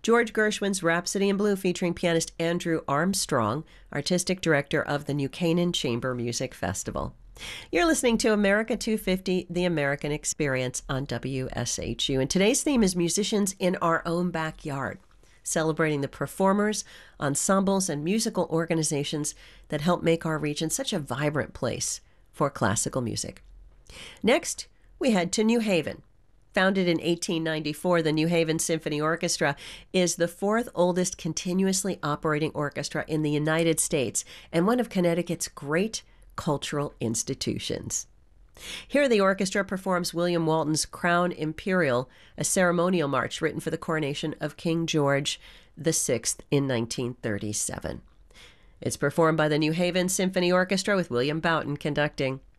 George Gershwin's Rhapsody in Blue featuring pianist Andrew Armstrong, artistic director of the New Canaan Chamber Music Festival. You're listening to America 250, The American Experience on WSHU. And today's theme is musicians in our own backyard, celebrating the performers, ensembles, and musical organizations that help make our region such a vibrant place for classical music. Next, we head to New Haven. Founded in 1894, the New Haven Symphony Orchestra is the fourth oldest continuously operating orchestra in the United States and one of Connecticut's great cultural institutions. Here, the orchestra performs William Walton's Crown Imperial, a ceremonial march written for the coronation of King George VI in 1937. It's performed by the New Haven Symphony Orchestra with William Boughton conducting.